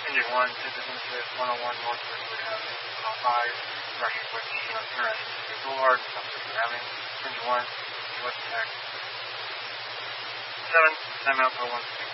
Engine 1, Citizens with 101 Northwest Rehab, 5, rushing with Terrace, Boulevard, Southwest Avenue, Engine 1, West Attack. 7, Sam Alpha 160.